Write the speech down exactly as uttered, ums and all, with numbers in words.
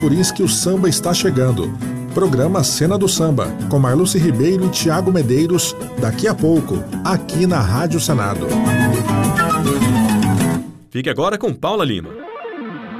Por isso que o samba está chegando. Programa Cena do Samba, com Marluce Ribeiro e Tiago Medeiros, daqui a pouco, aqui na Rádio Senado. Fique agora com Paula Lima.